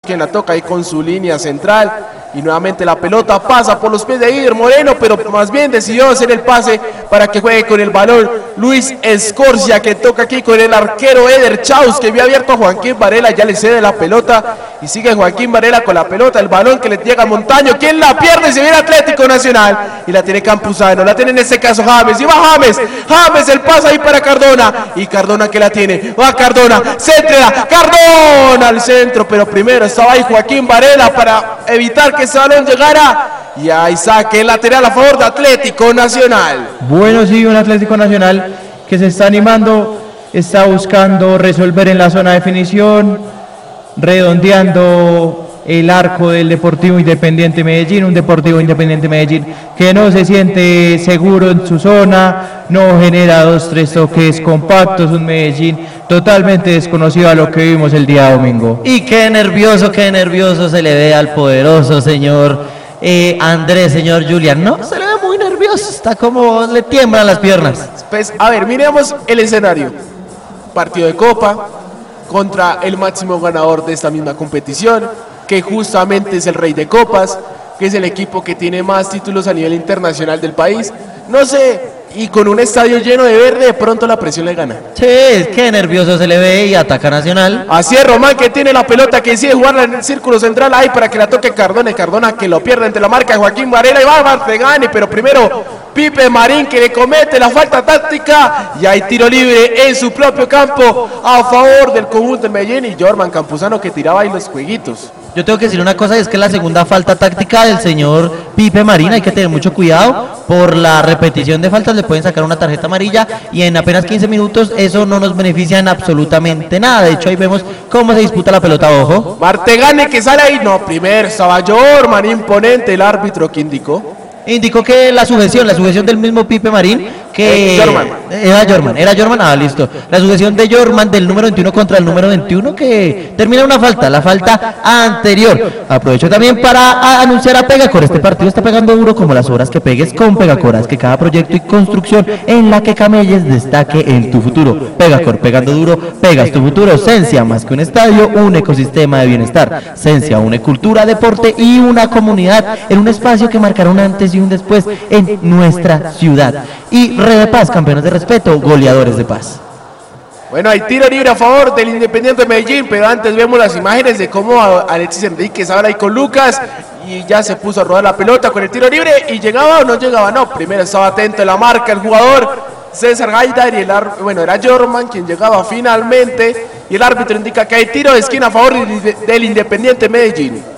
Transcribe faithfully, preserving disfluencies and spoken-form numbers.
quien la toca ahí con su línea central. Y nuevamente la pelota pasa por los pies de Ider Moreno, pero más bien decidió hacer el pase para que juegue con el balón Luis Escorcia, que toca aquí con el arquero Eder Chaus, que había abierto a Joaquín Varela, ya le cede la pelota y sigue Joaquín Varela con la pelota, el balón que le llega a Montaño, quien la pierde, se viene Atlético Nacional y la tiene Campuzano, la tiene en este caso James, y va James, James el pase ahí para Cardona, y Cardona que la tiene, va Cardona, céntrela, Cardona al centro, pero primero estaba ahí Joaquín Varela para evitar que ese balón llegara, y ahí saque el lateral a favor de Atlético Nacional. Bueno, sí, un Atlético Nacional que se está animando, está buscando resolver en la zona de definición, redondeando el arco del Deportivo Independiente Medellín, un Deportivo Independiente Medellín que no se siente seguro en su zona, no genera dos, tres toques compactos, un Medellín totalmente desconocido a lo que vimos el día domingo. Y qué nervioso, qué nervioso se le ve al poderoso señor eh, Andrés, señor Julián, ¿no? Se le ve muy nervioso, está como le tiemblan las piernas. Pues, a ver, miremos el escenario. Partido de Copa contra el máximo ganador de esta misma competición, que justamente es el Rey de Copas, que es el equipo que tiene más títulos a nivel internacional del país. No sé, y con un estadio lleno de verde, de pronto la presión le gana. Sí, qué nervioso se le ve y ataca Nacional. Así es Román, que tiene la pelota, que decide jugarla en el círculo central ahí para que la toque Cardona, y Cardona que lo pierde entre la marca de Joaquín Varela, y va Martegani, pero primero Pipe Marín que le comete la falta táctica, y hay tiro libre en su propio campo a favor del conjunto de Medellín, y Jorman Campuzano que tiraba ahí los jueguitos. Yo tengo que decir una cosa, y es que la segunda falta táctica del señor Pipe Marín, hay que tener mucho cuidado, por la repetición de faltas le pueden sacar una tarjeta amarilla, y en apenas quince minutos eso no nos beneficia en absolutamente nada. De hecho ahí vemos cómo se disputa la pelota, ojo. Martegani que sale ahí, no, primero estaba Jorman, imponente el árbitro que indicó. Indicó que la sujeción, la sujeción del mismo Pipe Marín, que eh, Jorman. era Jorman, era Jorman, ah, listo. La sujeción de Jorman del número veintiuno contra el número veintiuno, que termina una falta, la falta anterior. Aprovecho también para anunciar a Pegacor, este partido está pegando duro como las horas que pegues con Pegacor, haz que cada proyecto y construcción en la que camelles destaque en tu futuro. Pegacor, pegando duro, pegas tu futuro. Sencia, más que un estadio, un ecosistema de bienestar. Sencia, une cultura, deporte y una comunidad en un espacio que marcará un antes y un después en nuestra ciudad. Y Red de Paz, campeones de respeto, goleadores de paz. Bueno, hay tiro libre a favor del Independiente de Medellín, pero antes vemos las imágenes de cómo Alexis Enríquez habla ahí con Lucas, y ya se puso a rodar la pelota con el tiro libre, y llegaba o no llegaba, no, primero estaba atento en la marca el jugador César Gaidar, y el árbitro, bueno, era Jorman quien llegaba finalmente, y el árbitro indica que hay tiro de esquina a favor del Independiente Medellín.